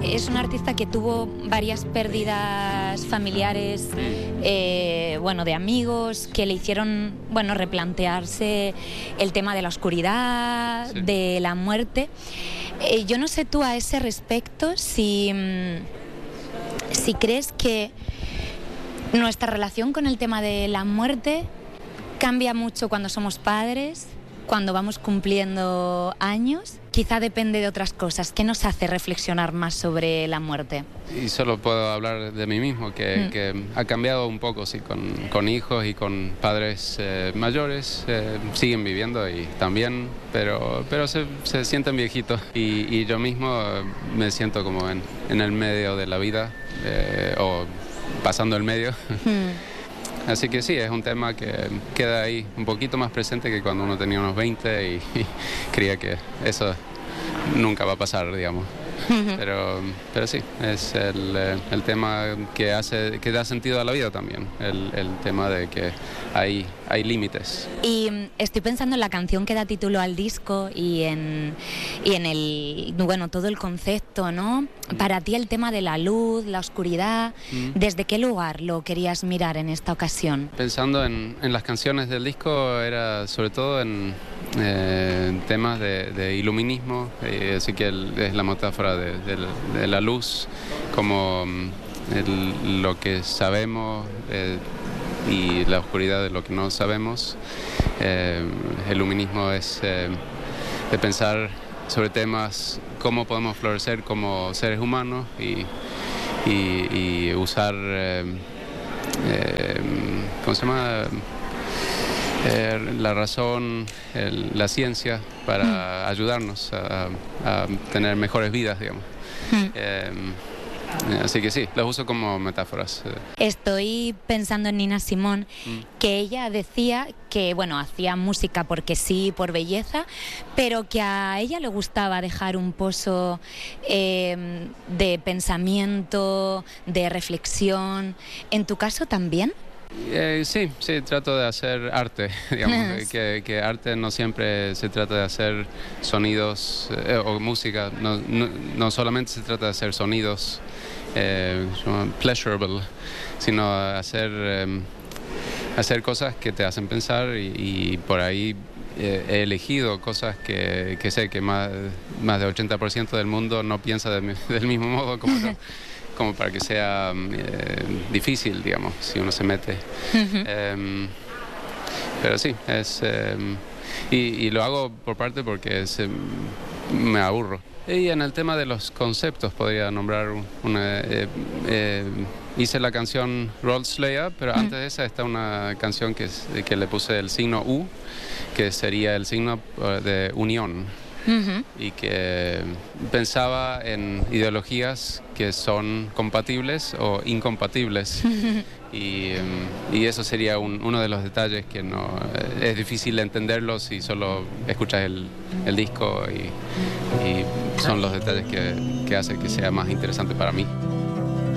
es un artista que tuvo varias pérdidas familiares, de amigos, que le hicieron, replantearse el tema de la oscuridad, sí, de la muerte. Yo no sé tú a ese respecto si crees que nuestra relación con el tema de la muerte cambia mucho cuando somos padres, cuando vamos cumpliendo años. Quizá depende de otras cosas. ¿Qué nos hace reflexionar más sobre la muerte? Y solo puedo hablar de mí mismo, que ha cambiado un poco, sí, con hijos y con padres mayores. Siguen viviendo y también, pero se sienten viejitos. Y yo mismo me siento como en el medio de la vida, o pasando el medio. Así que sí, es un tema que queda ahí un poquito más presente que cuando uno tenía unos 20 y creía que eso nunca va a pasar, digamos. Pero sí, es el tema que da sentido a la vida también, el tema de que hay límites. Y estoy pensando en la canción que da título al disco y en todo el concepto, ¿no? Para ti el tema de la luz, la oscuridad, ¿desde qué lugar lo querías mirar en esta ocasión? Pensando en las canciones del disco, era sobre todo en temas de iluminismo, así que es la metáfora de la luz como lo que sabemos y la oscuridad de lo que no sabemos. El iluminismo es de pensar sobre temas, cómo podemos florecer como seres humanos y usar, ¿cómo se llama? La razón, la ciencia para ayudarnos a tener mejores vidas, digamos. Así que sí, las uso como metáforas. Estoy pensando en Nina Simone, que ella decía que, hacía música porque sí, por belleza, pero que a ella le gustaba dejar un pozo de pensamiento, de reflexión. ¿En tu caso también? Sí, trato de hacer arte, digamos, que arte no siempre se trata de hacer sonidos o música, no solamente se trata de hacer sonidos pleasurable, sino hacer cosas que te hacen pensar y por ahí he elegido cosas que sé que más del 80% del mundo no piensa del mismo modo como yo. Como para que sea difícil, digamos, si uno se mete. Pero sí, y lo hago por parte porque me aburro. Y en el tema de los conceptos podría nombrar hice la canción Road Slayer, pero antes de esa está una canción que le puse el signo U, que sería el signo de unión. Y que pensaba en ideologías que son compatibles o incompatibles. Y eso sería uno de los detalles que no es difícil entenderlo si solo escuchas el disco, y son los detalles que hacen que sea más interesante para mí.